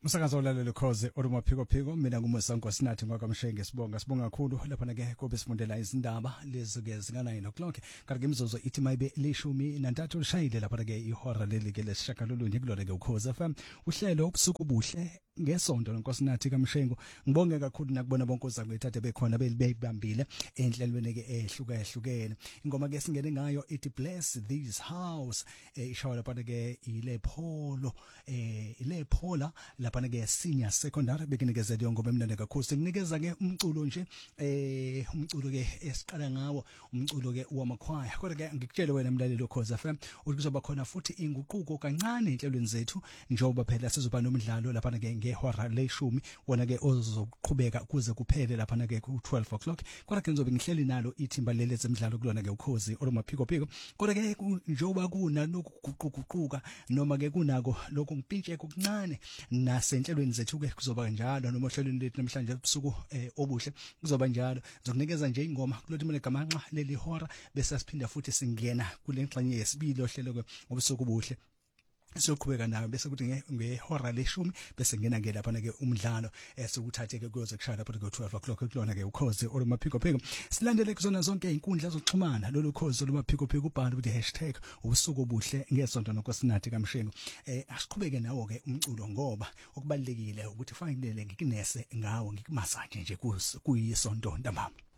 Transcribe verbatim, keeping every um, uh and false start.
Umsakazo olalelo khoze olumaphiko phiko mina ngumusa Nkosinathi ngwakamshenge sibonga sibonga kakhulu lapha ke kobe sifundela izindaba lezi ke zingana nine o'clock kanti imizuzu ithi mayibe lishumi nantathu lishayile lapha ke ihora leli ke lesishakalolunye kulona ke ukhoze F M uhlelo ubusuku buhle ngesonto Nkosinathi kaMshengo ngibonge kakhulu nakubona bonke ozangethathe bekhona belibambile enhlelweni ke ehluka ehlukene ingoma ke singene ngayo ithi bless this house ishawa lapha ke ile pholo eh ile phola lapha ke senior secondary bekinikeza leyo ngoba emnandi kakhulu sikunikeza ke umculo nje eh umculo ke esiqala ngawo umculo ke wamakhwaya kodwa ke ngikutshele wena mlaleli Ukhoze F M ukuthi kuzoba khona futhi inguquko kancane enhlelweni zethu njengoba phela sizoba nomdlalo lapha ke ngehora leshumi wona ke ozoqhubeka kuze kuphele lapha ke ku twelve o'clock kodwa ke ngizobe ngihleli nalo ithimba leli zemidlalo kulona ke ukhozi olumaphiko phiko kodwa ke njengoba kuna lokuguquguquka noma ke kunako lokho ngipintshe kuncane nasenhlelweni zethu ke kuzoba njalo noma ohlelweni lethu namhlanje ubusuku obuhle kuzoba njalo ngizokunikeza nje ingoma kulothi mina gamanxa leli hora bese siphinda futhi singena kule ngxenye yesibili ohlelo ke ubusuku obuhle soqhubeka nawe bese kuthi ngehora leshumi bese ngena ke lapha ke umdlalo esukuthathe ke kuyoze kushaya lapha ke twelve o'clock kulona ke ukhozi olumaphiko phiko silandele kuzona zonke izinkundla zokuxhumana lolu ukhozi olumaphiko phiko ubhale ukuthi hashtag ubusuku obuhle ngesonto nonkosinathi kaMshengo eh asiqhubeke nawo ke umculo ngoba okubalekile ukuthi fanele ngikunese ngawo ngikumasaje nje kuyisonto ntambama.